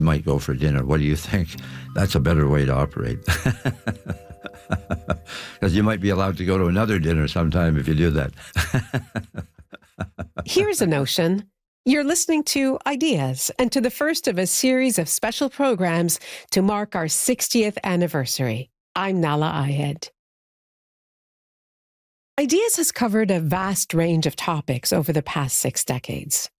might go for dinner. What do you think? That's a better way to operate. Because you might be allowed to go to another dinner sometime if you do that. Here's a notion. You're listening to Ideas and to the first of a series of special programs to mark our 60th anniversary. I'm Nahlah Ayed. Ideas has covered a vast range of topics over the past 6 decades.